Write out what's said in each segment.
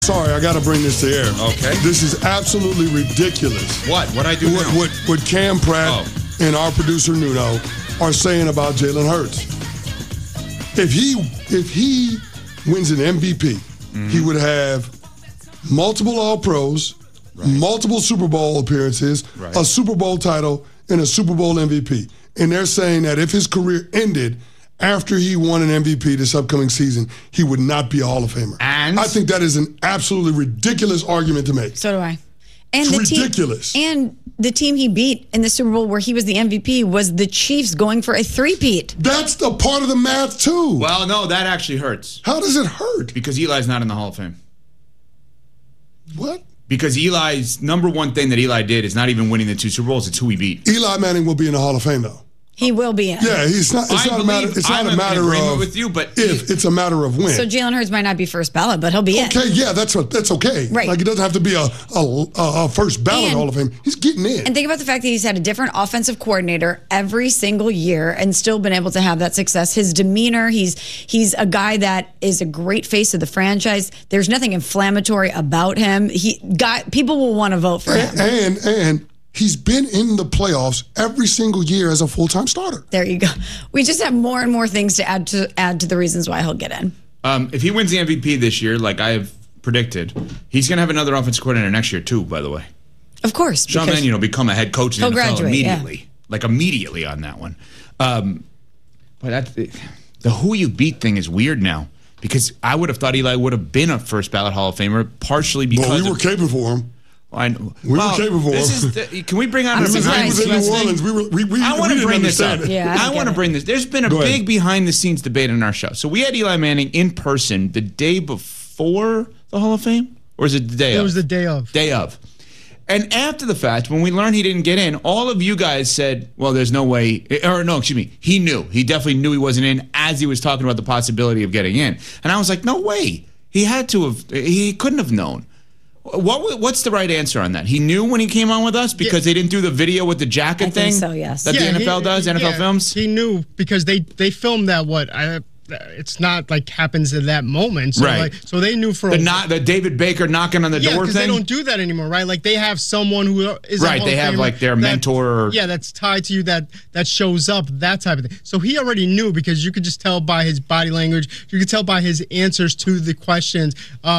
Sorry, I got to bring this to air. Okay. This is absolutely ridiculous. What? What'd I do now? What Cam Pratt and our producer Nuno are saying about Jalen Hurts. If he wins an MVP, he would have multiple All-Pros, multiple Super Bowl appearances, a Super Bowl title, and a Super Bowl MVP. And they're saying that if his career ended after he won an MVP this upcoming season, he would not be a Hall of Famer. And I think that is an absolutely ridiculous argument to make. So do I. And it's ridiculous. And the team he beat in the Super Bowl where he was the MVP was the Chiefs going for a three-peat. That's the part of the math, too. Well, no, that actually hurts. How does it hurt? Because Eli's not in the Hall of Fame. What? Because Eli's number one thing that Eli did is not even winning the 2 Super Bowls. It's who he beat. Eli Manning will be in the Hall of Fame, though. He will be in. Yeah, it's not a matter. It's not a matter of with you, but if it's a matter of when. So Jalen Hurts might not be first ballot, but he'll be in. Okay, yeah, that's okay. Right. Like it doesn't have to be a first ballot Hall of Fame. He's getting in. And think about the fact that he's had a different offensive coordinator every single year and still been able to have that success. His demeanor, he's a guy that is a great face of the franchise. There's nothing inflammatory about him. People will want to vote for him. And he's been in the playoffs every single year as a full-time starter. There you go. We just have more and more things to add to the reasons why he'll get in. If he wins the MVP this year, like I have predicted, he's going to have another offensive coordinator next year too, by the way. Of course. Sean Mannion will become a head coach in the NFL graduate, immediately. Yeah. Like immediately on that one. But the who you beat thing is weird now. Because I would have thought Eli would have been a first ballot Hall of Famer, partially because we were caping for him. I know. We were capable for him. Can we bring on I'm a surprised he was in New Orleans. I want to bring this up. Yeah, I want to bring this. There's been a big behind-the-scenes debate on our show. So we had Eli Manning in person the day before the Hall of Fame? Or is it the day of? It was the day of. Day of. And after the fact, when we learned he didn't get in, all of you guys said, well, there's no way. Or no, excuse me. He knew. He definitely knew he wasn't in as he was talking about the possibility of getting in. And I was like, no way. He had to have. He couldn't have known. What's the right answer on that? He knew when he came on with us because they didn't do the video with the jacket thing? So, yes. That the NFL does, NFL Films? He knew because they filmed that, it's not like happens at that moment. So right. So they knew for the David Baker knocking on the door thing? because they don't do that anymore, right? Like they have someone who is right. They have like their mentor. That's tied to you that shows up, that type of thing. So he already knew because you could just tell by his body language. You could tell by his answers to the questions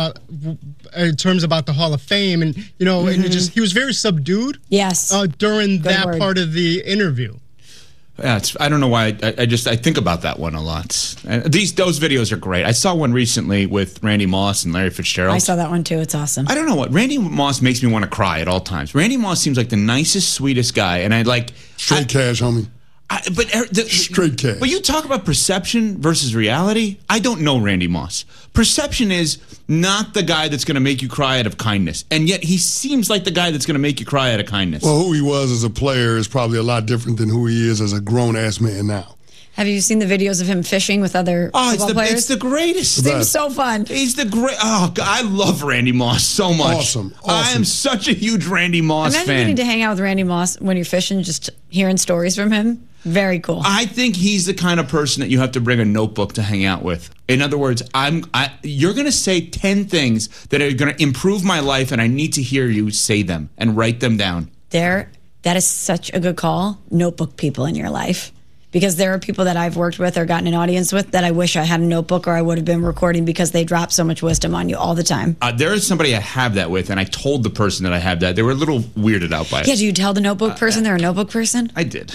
in terms about the Hall of Fame, and and he was very subdued. Yes. During that part of the interview. Yeah, I don't know why. I think about that one a lot. And those videos are great. I saw one recently with Randy Moss and Larry Fitzgerald. I saw that one too. It's awesome. I don't know what Randy Moss makes me want to cry at all times. Randy Moss seems like the nicest, sweetest guy, and I like straight cash, homie. Straight cash. But you talk about perception versus reality. I don't know Randy Moss. Perception is not the guy that's going to make you cry out of kindness, and yet he seems like the guy that's going to make you cry out of kindness. Well, who he was as a player is probably a lot different than who he is as a grown-ass man now. Have you seen the videos of him fishing with other football players? It's the greatest. It seems so fun. He's the great. Oh, God, I love Randy Moss so much. Awesome. I am such a huge Randy Moss fan. Imagine getting to hang out with Randy Moss when you're fishing, just hearing stories from him. Very cool. I think he's the kind of person that you have to bring a notebook to hang out with. In other words, you're going to say 10 things that are going to improve my life, and I need to hear you say them and write them down. That is such a good call. Notebook people in your life. Because there are people that I've worked with or gotten an audience with that I wish I had a notebook or I would have been recording because they drop so much wisdom on you all the time. There is somebody I have that with, and I told the person that I have that. They were a little weirded out by it. Yeah, do you tell the notebook person they're a notebook person? I did.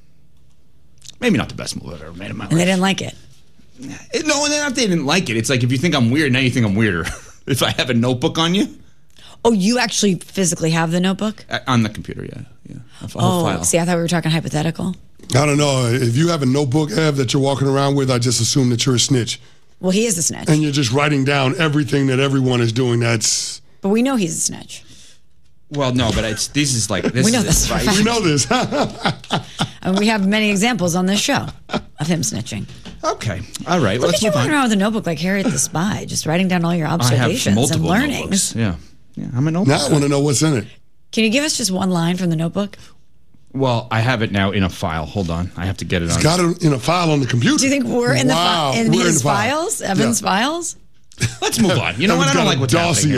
Maybe not the best move I've ever made in my life. And they didn't like it. No, they didn't like it. It's like if you think I'm weird, now you think I'm weirder. If I have a notebook on you. Oh, you actually physically have the notebook? On the computer, yeah. File. See, I thought we were talking hypothetical. I don't know. If you have a notebook, Ev, that you're walking around with, I just assume that you're a snitch. Well, he is a snitch. And you're just writing down everything that everyone is doing. But we know he's a snitch. Well, no, but this we know this. Right? We know this. And we have many examples on this show of him snitching. Okay. All right. Look at you running around with a notebook like Harriet the Spy, just writing down all your observations and learnings. Yeah, I'm a notebook. Now I want to know what's in it. Can you give us just one line from the notebook? Well, I have it now in a file. Hold on. I have to get it on. It's got it in a file on the computer. Do you think we're in his files? Evan's files? Let's move on. You know what? I don't like what's happening here.